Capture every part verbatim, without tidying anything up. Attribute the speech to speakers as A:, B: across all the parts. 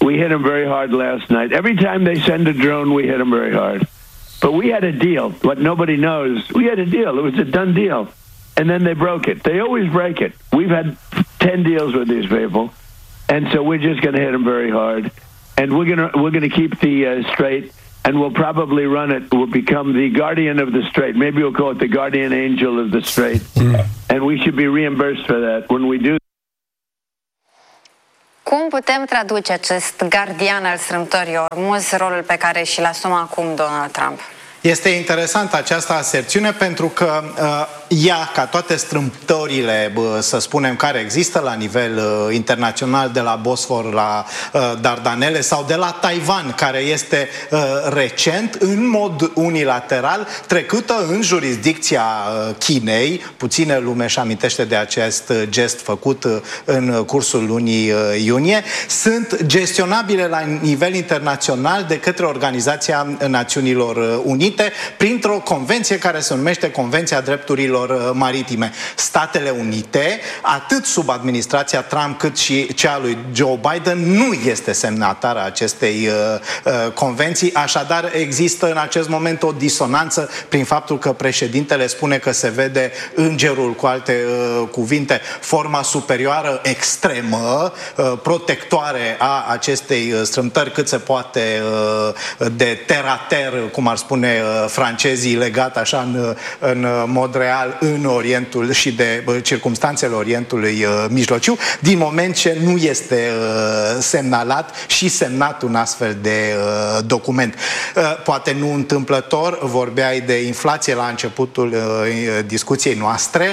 A: We hit them very hard last night. Every time they send a drone, we hit them very hard. But we had a deal. What nobody knows, we had a deal. It was a done deal. And then they broke it. They always break it. We've had ten deals with these people. And so we're just going to hit them very hard. And we're going to we're going to keep the uh, Strait, and we'll probably run it. We'll become the guardian of the Strait. Maybe we'll call it the guardian angel of the Strait. Mm. And we should be reimbursed for that when we do.
B: Cum putem traduce acest gardian al strâmtorii Ormuz, rolul pe care și-l asumă acum Donald Trump?
C: Este interesantă această aserțiune pentru că uh, ea, ca toate strâmtorile, bă, să spunem, care există la nivel uh, internațional, de la Bosfor la uh, Dardanele sau de la Taiwan, care este uh, recent, în mod unilateral, trecută în jurisdicția uh, Chinei. Puțină lume își amintește de acest gest făcut uh, în cursul lunii uh, iunie, sunt gestionabile la nivel internațional de către Organizația Națiunilor Unite, printr-o convenție care se numește Convenția Drepturilor Maritime. Statele Unite, atât sub administrația Trump cât și cea lui Joe Biden, nu este semnatară acestei uh, uh, convenții, așadar există în acest moment o disonanță prin faptul că președintele spune că se vede îngerul, cu alte uh, cuvinte, forma superioară extremă, uh, protectoare a acestei strâmtări cât se poate uh, de terra-ter, cum ar spune francezii, legat așa în, în mod real în Orientul și de circumstanțele Orientului Mijlociu, din moment ce nu este semnalat și semnat un astfel de document. Poate nu întâmplător, vorbeai de inflație la începutul discuției noastre.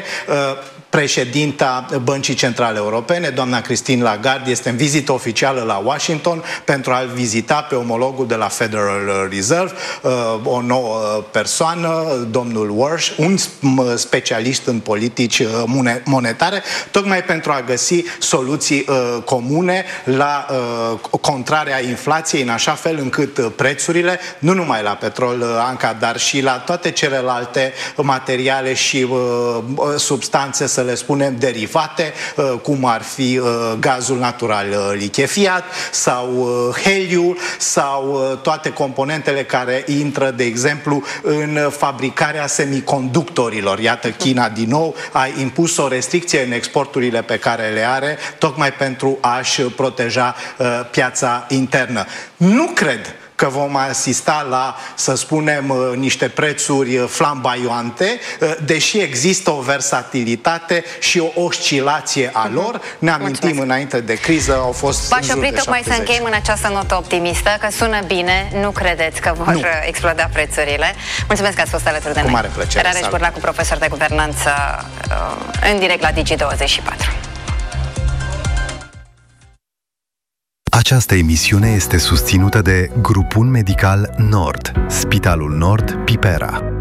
C: Președinta Băncii Centrale Europene, doamna Christine Lagarde, este în vizită oficială la Washington pentru a-l vizita pe omologul de la Federal Reserve, o nouă persoană, domnul Warsh, un specialist în politici monetare, tocmai pentru a găsi soluții comune la contrarea inflației, în așa fel încât prețurile, nu numai la petrol, Anca, dar și la toate celelalte materiale și substanțe, să le spunem, derivate, cum ar fi gazul natural lichefiat sau heliul sau toate componentele care intră, de exemplu, în fabricarea semiconductorilor. Iată, China din nou a impus o restricție în exporturile pe care le are, tocmai pentru a-și proteja piața internă. Nu cred că vom asista la, să spunem, niște prețuri flambaioante, deși există o versatilitate și o oscilație a lor. Ne amintim, mulțumesc, înainte de criză au fost
B: V-aș opri tocmai să încheiem în această notă optimistă, că sună bine, nu credeți că vor nu. exploda prețurile. Mulțumesc că ați fost alături de noi.
C: Cu mare plăcere.
B: Rareș Burlacu, profesor de guvernanță, în direct la Digi douăzeci și patru.
D: Această emisiune este susținută de Grupul Medical Nord, Spitalul Nord Pipera.